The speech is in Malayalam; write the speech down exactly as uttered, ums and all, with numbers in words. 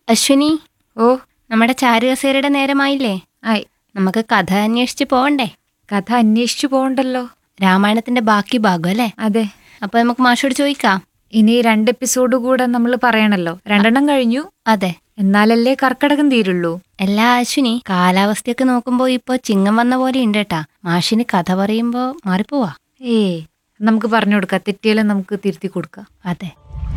അശ്വിനി, ഓ നമ്മുടെ ചാരുകസേരയുടെ നേരമായില്ലേ? ആയി. നമുക്ക് കഥ അന്വേഷിച്ച് പോവണ്ടേ? കഥ അന്വേഷിച്ചു പോകണ്ടല്ലോ. രാമായണത്തിന്റെ ബാക്കി ഭാഗം അല്ലേ? അതെ. അപ്പൊ നമുക്ക് മാഷോട് ചോദിക്കാം. ഇനി രണ്ട് എപ്പിസോഡ് കൂടെ നമ്മൾ പറയണല്ലോ. രണ്ടെണ്ണം കഴിഞ്ഞു. അതെ. എന്നാലല്ലേ കർക്കടകം തീരുള്ളൂ. എല്ലാ അശ്വിനി, കാലാവസ്ഥയൊക്കെ നോക്കുമ്പോ ഇപ്പൊ ചിങ്ങം വന്ന പോലെ ഉണ്ട് കേട്ടാ. മാഷിന് കഥ പറയുമ്പോ മാറിപ്പോവാ. ഏ നമുക്ക് പറഞ്ഞു കൊടുക്കാം. തെറ്റിയാലും നമുക്ക് തിരുത്തി കൊടുക്കാം. അതെ.